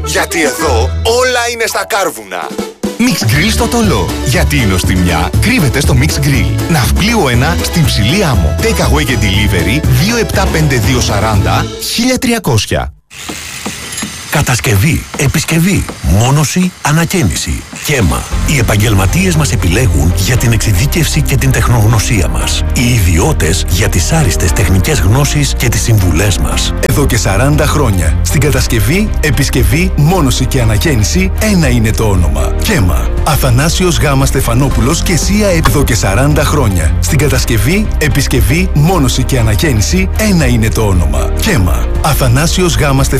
Γιατί εδώ όλα είναι στα κάρβουνα. Mix Grill στο Τολό. Γιατί η νοστιμιά κρύβεται στο Mix Grill. Ναυπλίου 1 στην Ψηλή Άμμο. Takeaway και delivery 275240 1300. Κατασκευή, επισκευή, μόνωση, ανακαίνιση. ΚΕΜΑ. Οι επαγγελματίες μας επιλέγουν για την εξειδίκευση και την τεχνογνωσία μας. Οι ιδιώτες για τις άριστες τεχνικές γνώσεις και τις συμβουλές μας. Εδώ και 40 χρόνια. Στην κατασκευή, επισκευή, μόνωση και ανακαίνιση, ένα είναι το όνομα. ΚΕΜΑ. Αθανάσιος Γ. Στεφανόπουλος και ΣΥΑ εδώ και 40 χρόνια. Στην κατασκευή, επισκευή, μόνωση και ανακαίνιση, ένα είναι το όνομα. ΚΕΜΑ. Αθανάσιος Γ.